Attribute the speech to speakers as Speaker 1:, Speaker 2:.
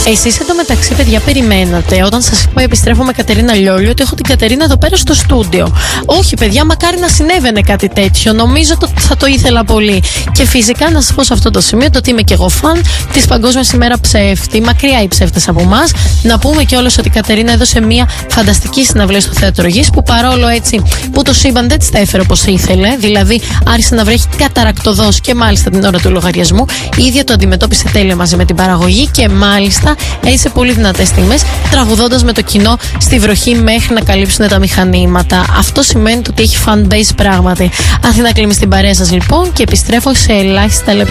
Speaker 1: Εσείς εντωμεταξύ, παιδιά, περιμένατε όταν σας είπα επιστρέφω με Κατερίνα Λιόλιο ότι έχω την Κατερίνα εδώ πέρα στο στούντιο. Όχι, παιδιά, μακάρι να συνέβαινε κάτι τέτοιο. Νομίζω ότι θα το ήθελα πολύ. Και φυσικά να σας πω σε αυτό το σημείο το ότι είμαι και εγώ φαν της Παγκόσμιας ημέρα ψεύτη. Μακριά οι ψεύτες από εμάς. Να πούμε κιόλας ότι η Κατερίνα έδωσε μια φανταστική συναυλία στο Θέατρο Γης που παρόλο έτσι που το σύμπαν δεν της τα έφερε όπως ήθελε, δηλαδή άρχισε να βρέχει καταρακτωδώς και μάλιστα την ώρα του λογαριασμού. Η ίδια το αντιμετώπισε τέλεια μαζί με την παραγωγή και μάλιστα έζησε πολύ δυνατές στιγμές τραγουδώντας με το κοινό στη βροχή μέχρι να καλύψουν τα μηχανήματα. Αυτό σημαίνει ότι έχει fan base πράγματι. Αθήνα Κλίμη στην παρέα σας λοιπόν και επιστρέφω σε ελάχιστα λεπτά.